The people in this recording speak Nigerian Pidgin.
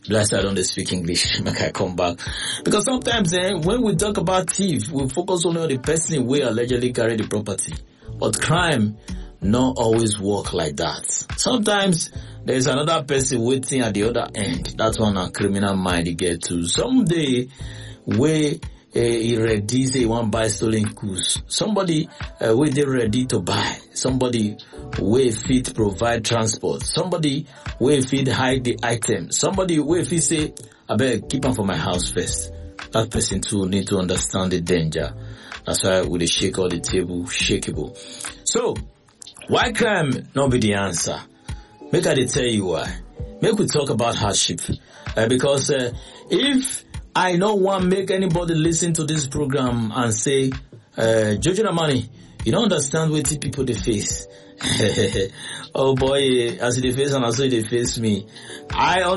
Bless I don't speak English. Make I come back. Because sometimes when we talk about thief, we focus only on the person who allegedly carry the property. But crime not always work like that. Sometimes there's another person waiting at the other end. That's one a criminal mind you get to. Someday where he ready say he want buy stolen goods. Somebody where they ready to buy. Somebody where fit provide transport. Somebody where fit hide the item. Somebody where fit say, I better keep them for my house first. That person too need to understand the danger. That's why we dey shake all the table, shakeable. So, why crime not be the answer? Make I dey tell you why. Make we talk about hardship. Because if I don't want make anybody listen to this program and say, Jojo Namani, you don't understand what people they face. Oh boy, as they face and as they face me. I